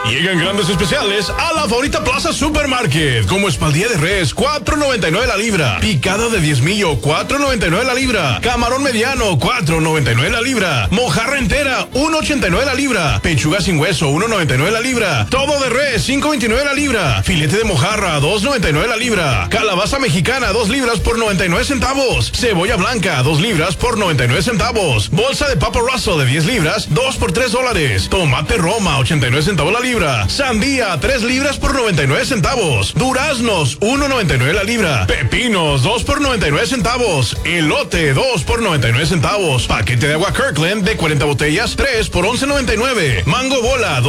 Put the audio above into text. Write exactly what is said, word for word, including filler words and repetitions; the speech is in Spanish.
Llegan grandes especiales a la Favorita Plaza Supermarket, como espaldilla de res, cuatro noventa y nueve la libra, picada de diezmillo, cuatro noventa y nueve la libra, camarón mediano, cuatro noventa y nueve la libra, mojarra entera, uno ochenta y nueve la libra, pechuga sin hueso, uno noventa y nueve la libra, todo de res, cinco veintinueve la libra, filete de mojarra, dos noventa y nueve la libra, calabaza mexicana, dos libras por noventa y nueve centavos, cebolla blanca, dos libras por noventa y nueve centavos, bolsa de papa Russell de diez libras, dos por tres dólares, tomate Roma, ochenta y nueve centavos la libra, sandía, tres libras por noventa y nueve centavos, duraznos, uno noventa y nueve la libra, pepinos, dos por noventa y nueve centavos, elote, dos por noventa y nueve centavos, paquete de agua Kirkland de cuarenta botellas, tres por once noventa y nueve, mango bola,